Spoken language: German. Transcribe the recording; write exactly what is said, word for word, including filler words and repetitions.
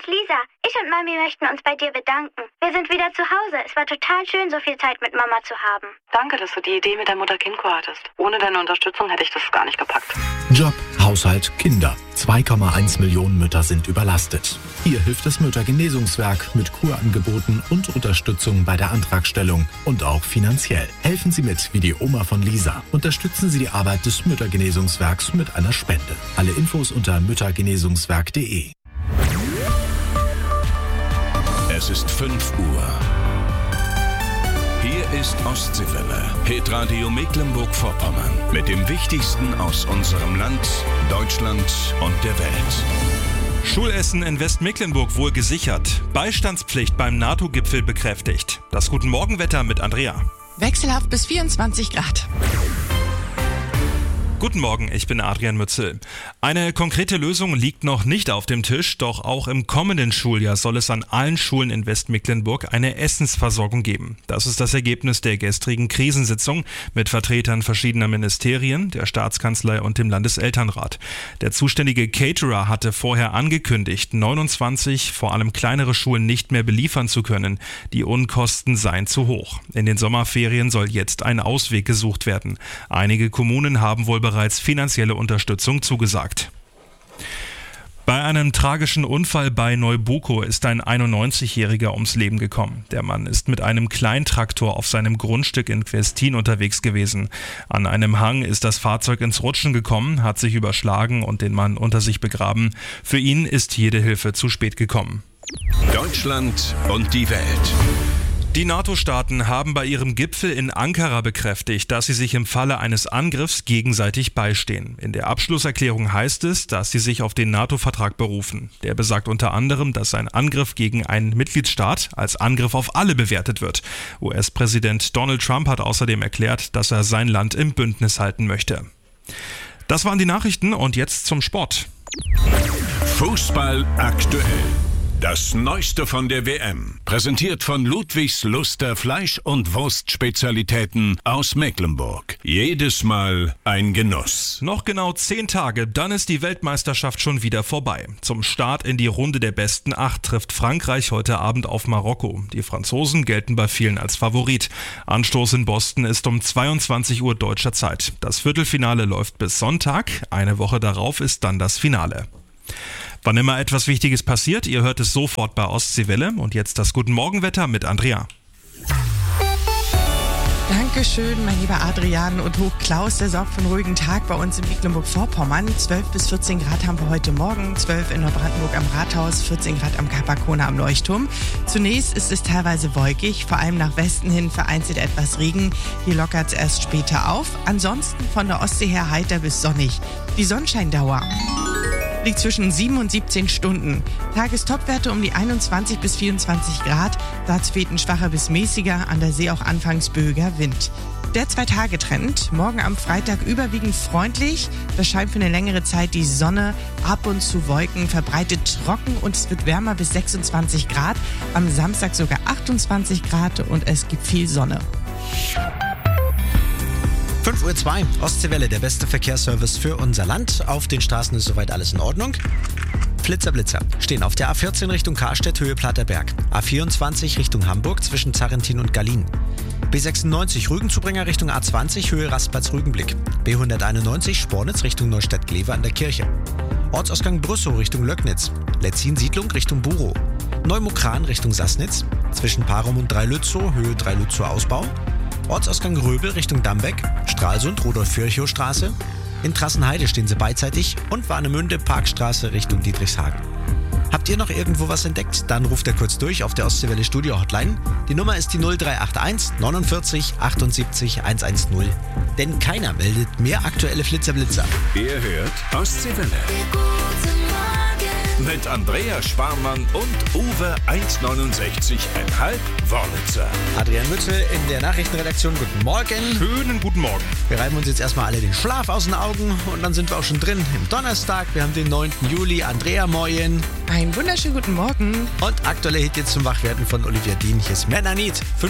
ist Lisa. Ich und Mami möchten uns bei dir bedanken. Wir sind wieder zu Hause. Es war total schön, so viel Zeit mit Mama zu haben. Danke, dass du die Idee mit der Mutter-Kind-Kur hattest. Ohne deine Unterstützung hätte ich das gar nicht gepackt. Job, Haushalt, Kinder. zwei Komma eins Millionen Mütter sind überlastet. Hier hilft das Müttergenesungswerk mit Kurangeboten und Unterstützung bei der Antragstellung und auch finanziell. Helfen Sie mit, wie die Oma von Lisa. Unterstützen Sie die Arbeit des Müttergenesungswerks mit einer Spende. Alle Infos unter müttergenesungswerk punkt de. Es ist fünf Uhr. Hier ist Ostseewelle, Hitradio Mecklenburg-Vorpommern. Mit dem Wichtigsten aus unserem Land, Deutschland und der Welt. Schulessen in Westmecklenburg wohl gesichert. Beistandspflicht beim NATO-Gipfel bekräftigt. Das Guten Morgenwetter mit Andrea. Wechselhaft bis vierundzwanzig Grad. Guten Morgen, ich bin Adrian Mützel. Eine konkrete Lösung liegt noch nicht auf dem Tisch, doch auch im kommenden Schuljahr soll es an allen Schulen in Westmecklenburg eine Essensversorgung geben. Das ist das Ergebnis der gestrigen Krisensitzung mit Vertretern verschiedener Ministerien, der Staatskanzlei und dem Landeselternrat. Der zuständige Caterer hatte vorher angekündigt, neunundzwanzig, vor allem kleinere Schulen nicht mehr beliefern zu können. Die Unkosten seien zu hoch. In den Sommerferien soll jetzt ein Ausweg gesucht werden. Einige Kommunen haben wohl bereits finanzielle Unterstützung zugesagt. Bei einem tragischen Unfall bei Neubuko ist ein einundneunzigjähriger ums Leben gekommen. Der Mann ist mit einem Kleintraktor auf seinem Grundstück in Questin unterwegs gewesen. An einem Hang ist das Fahrzeug ins Rutschen gekommen, hat sich überschlagen und den Mann unter sich begraben. Für ihn ist jede Hilfe zu spät gekommen. Deutschland und die Welt. Die NATO-Staaten haben bei ihrem Gipfel in Ankara bekräftigt, dass sie sich im Falle eines Angriffs gegenseitig beistehen. In der Abschlusserklärung heißt es, dass sie sich auf den NATO-Vertrag berufen. Der besagt unter anderem, dass ein Angriff gegen einen Mitgliedstaat als Angriff auf alle bewertet wird. U S-Präsident Donald Trump hat außerdem erklärt, dass er sein Land im Bündnis halten möchte. Das waren die Nachrichten und jetzt zum Sport. Fußball aktuell. Das Neueste von der W M, präsentiert von Ludwigs Luster Fleisch- und Wurstspezialitäten aus Mecklenburg. Jedes Mal ein Genuss. Noch genau zehn Tage, dann ist die Weltmeisterschaft schon wieder vorbei. Zum Start in die Runde der besten acht trifft Frankreich heute Abend auf Marokko. Die Franzosen gelten bei vielen als Favorit. Anstoß in Boston ist um zweiundzwanzig Uhr deutscher Zeit. Das Viertelfinale läuft bis Sonntag. Eine Woche darauf ist dann das Finale. Wann immer etwas Wichtiges passiert, ihr hört es sofort bei Ostseewelle. Und jetzt das Guten Morgenwetter mit Andrea. Dankeschön, mein lieber Adrian. Und Hoch Klaus, der sorgt für einen ruhigen Tag bei uns in Mecklenburg-Vorpommern. zwölf bis vierzehn Grad haben wir heute Morgen, zwölf in Neubrandenburg am Rathaus, vierzehn Grad am Kapakona am Leuchtturm. Zunächst ist es teilweise wolkig, vor allem nach Westen hin vereinzelt etwas Regen. Hier lockert es erst später auf. Ansonsten von der Ostsee her heiter bis sonnig. Die Sonnenscheindauer liegt zwischen sieben und siebzehn Stunden. Tagestopwerte um die einundzwanzig bis vierundzwanzig Grad. Dazu weht ein schwacher bis mäßiger, an der See auch anfangs böiger Wind. Der Zwei-Tage-Trend. Morgen am Freitag überwiegend freundlich. Da scheint für eine längere Zeit die Sonne, ab und zu Wolken, verbreitet trocken und es wird wärmer bis sechsundzwanzig Grad. Am Samstag sogar achtundzwanzig Grad und es gibt viel Sonne. fünf Uhr zwei, Ostseewelle, der beste Verkehrsservice für unser Land. Auf den Straßen ist soweit alles in Ordnung. Flitzer, Blitzer stehen auf der A vierzehn Richtung Karstedt, Höhe Platterberg. A vierundzwanzig Richtung Hamburg zwischen Zarrentin und Gallien. B sechsundneunzig Rügenzubringer Richtung A zwanzig, Höhe Rastplatz-Rügenblick. B hunderteinundneunzig Spornitz Richtung Neustadt-Glewe an der Kirche. Ortsausgang Brüssow Richtung Löcknitz. Letzin-Siedlung Richtung Burow. Neumokran Richtung Sassnitz. Zwischen Parum und Dreilützow, Höhe Dreilützow Ausbau. Ortsausgang Röbel Richtung Dambeck, Stralsund, Rudolf-Virchow-Straße. In Trassenheide stehen sie beidseitig und Warnemünde, Parkstraße Richtung Dietrichshagen. Habt ihr noch irgendwo was entdeckt? Dann ruft ihr kurz durch auf der Ostseewelle Studio Hotline. Die Nummer ist die null drei acht eins neunundvierzig achtundsiebzig hundertzehn. Denn keiner meldet mehr aktuelle Flitzerblitzer. Ihr hört Ostseewelle. Mit Andrea Schwarmann und Uwe eins neunundsechzig Komma fünf Wörlitzer. Adrian Mützel in der Nachrichtenredaktion. Guten Morgen. Schönen guten Morgen. Wir reiben uns jetzt erstmal alle den Schlaf aus den Augen und dann sind wir auch schon drin im Donnerstag. Wir haben den neunten Juli. Andrea, moin. Einen wunderschönen guten Morgen. Und aktuelle Hit jetzt zum Wachwerden von Olivia Dean. Hier ist Männer Need.